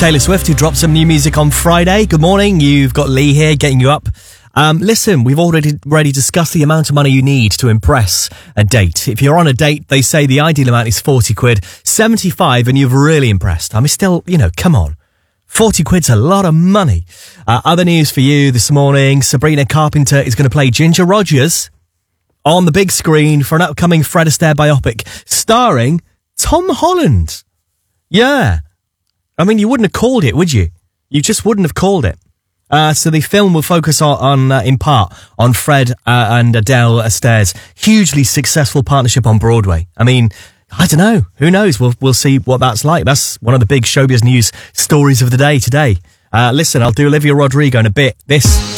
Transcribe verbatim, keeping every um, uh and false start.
Taylor Swift, who dropped some new music on Friday. Good morning. You've got Lee here getting you up. Um, listen, we've already already discussed the amount of money you need to impress a date. If you're on a date, they say the ideal amount is forty quid, seventy-five, and you've really impressed. I mean, still, you know, come on. forty quid's a lot of money. Uh, other news for you this morning. Sabrina Carpenter is going to play Ginger Rogers on the big screen for an upcoming Fred Astaire biopic starring Tom Holland. Yeah. I mean, you wouldn't have called it, would you? You just wouldn't have called it. Uh, so the film will focus on, on uh, in part, on Fred uh, and Adele Astaire's hugely successful partnership on Broadway. I mean, I don't know. Who knows? We'll we'll see what that's like. That's one of the big showbiz news stories of the day today. Uh, listen, I'll do Olivia Rodrigo in a bit. This...